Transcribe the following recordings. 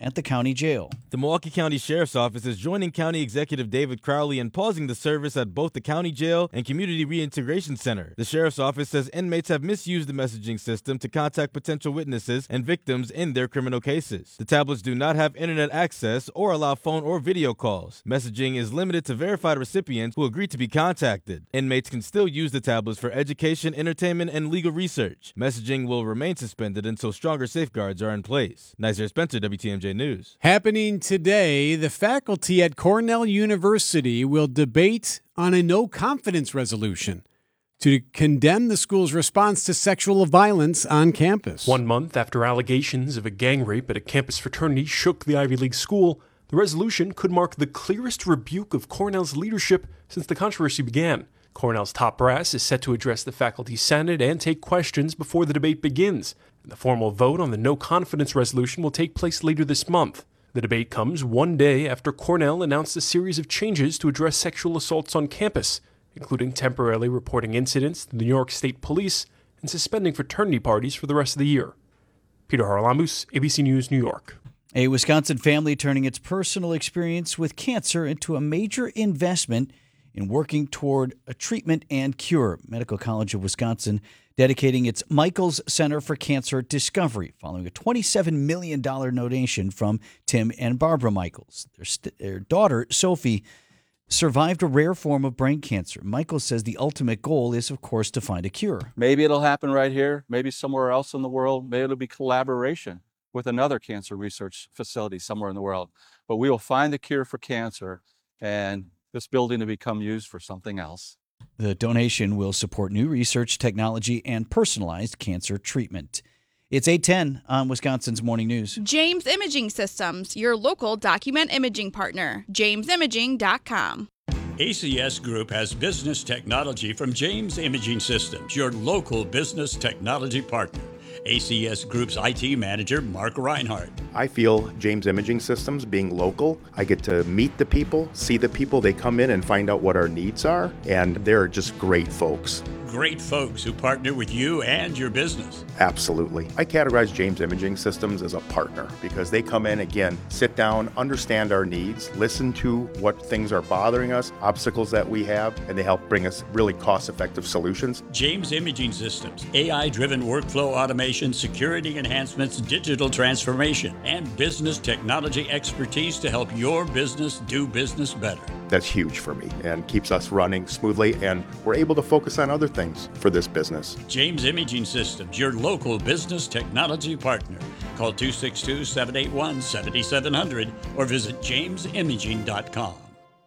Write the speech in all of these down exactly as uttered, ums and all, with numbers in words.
at the county jail. The Milwaukee County Sheriff's Office is joining County Executive David Crowley in pausing the service at both the county jail and Community Reintegration Center. The Sheriff's Office says inmates have misused the messaging system to contact potential witnesses and victims in their criminal cases. The tablets do not have internet access or allow phone or video calls. Messaging is limited to verified recipients who agree to be contacted. Inmates can still use the tablets for education, entertainment, and legal research. Messaging will remain suspended until stronger safeguards are in place. Nizer Spencer, W T M J News. Happening today, the faculty at Cornell University will debate on a no-confidence resolution to condemn the school's response to sexual violence on campus. One month after allegations of a gang rape at a campus fraternity shook the Ivy League school, the resolution could mark the clearest rebuke of Cornell's leadership since the controversy began. Cornell's top brass is set to address the faculty senate and take questions before the debate begins. The formal vote on the no-confidence resolution will take place later this month. The debate comes one day after Cornell announced a series of changes to address sexual assaults on campus, including temporarily reporting incidents to the New York State Police and suspending fraternity parties for the rest of the year. Peter Haralamus, A B C News, New York. A Wisconsin family turning its personal experience with cancer into a major investment in working toward a treatment and cure. Medical College of Wisconsin dedicating its Michaels Center for Cancer Discovery following a twenty-seven million dollars donation from Tim and Barbara Michaels. Their, st- their daughter, Sophie, survived a rare form of brain cancer. Michaels says the ultimate goal is, of course, to find a cure. Maybe it'll happen right here, maybe somewhere else in the world. Maybe it'll be collaboration with another cancer research facility somewhere in the world. But we will find the cure for cancer, and this building to become used for something else. The donation will support new research, technology, and personalized cancer treatment. It's eight ten on Wisconsin's Morning News. James Imaging Systems, your local document imaging partner. james imaging dot com. A C S Group has business technology from James Imaging Systems, your local business technology partner. A C S Group's I T manager, Mark Reinhardt. I feel James Imaging Systems being local, I get to meet the people, see the people, they come in and find out what our needs are, and they're just great folks. Great folks who partner with you and your business. Absolutely. I categorize James Imaging Systems as a partner because they come in, again, sit down, understand our needs, listen to what things are bothering us, obstacles that we have, and they help bring us really cost-effective solutions. James Imaging Systems, A I-driven workflow automation, security enhancements, digital transformation, and business technology expertise to help your business do business better. That's huge for me and keeps us running smoothly, and we're able to focus on other things for this business. James Imaging Systems, your local business technology partner. Call two six two, seven eight one, seven seven zero zero or visit james imaging dot com.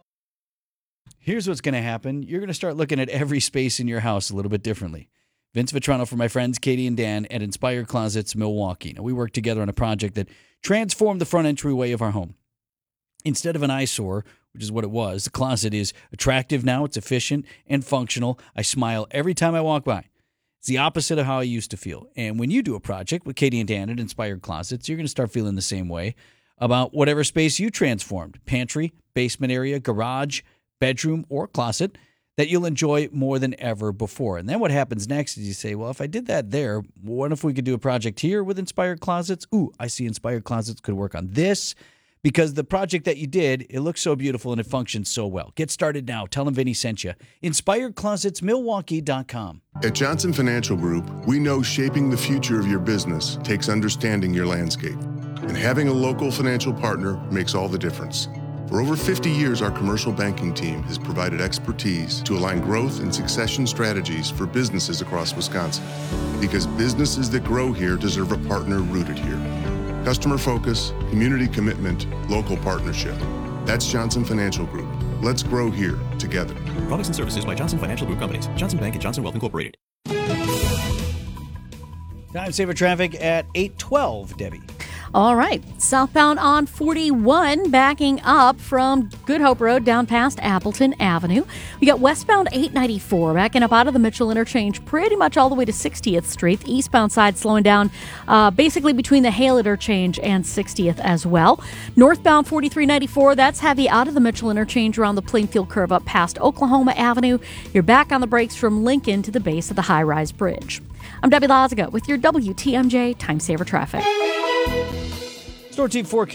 Here's what's going to happen. You're going to start looking at every space in your house a little bit differently. Vince Vitrano for my friends Katie and Dan at Inspired Closets Milwaukee. Now, we worked together on a project that transformed the front entryway of our home. Instead of an eyesore, which is what it was, the closet is attractive now. It's efficient and functional. I smile every time I walk by. It's the opposite of how I used to feel. And when you do a project with Katie and Dan at Inspired Closets, you're going to start feeling the same way about whatever space you transformed, pantry, basement area, garage, bedroom, or closet, that you'll enjoy more than ever before. And then what happens next is you say, well, if I did that there, what if we could do a project here with Inspired Closets? Ooh, I see Inspired Closets could work on this. Because the project that you did, it looks so beautiful and it functions so well. Get started now. Tell them Vinny sent you. inspired closets milwaukee dot com. At Johnson Financial Group, we know shaping the future of your business takes understanding your landscape. And having a local financial partner makes all the difference. For over fifty years, our commercial banking team has provided expertise to align growth and succession strategies for businesses across Wisconsin. Because businesses that grow here deserve a partner rooted here. Customer focus, community commitment, local partnership. That's Johnson Financial Group. Let's grow here together. Products and services by Johnson Financial Group Companies. Johnson Bank and Johnson Wealth Incorporated. Time saver traffic at eight twelve, Debbie. All right. Southbound on forty-one, backing up from Good Hope Road down past Appleton Avenue. We got westbound eight ninety-four backing up out of the Mitchell Interchange pretty much all the way to sixtieth Street. The eastbound side slowing down uh, basically between the Hale Interchange and sixtieth as well. Northbound forty-three ninety-four, that's heavy out of the Mitchell Interchange around the Plainfield curve up past Oklahoma Avenue. You're back on the brakes from Lincoln to the base of the high-rise bridge. I'm Debbie Lazaga with your W T M J Time Saver Traffic. Store Team forecast.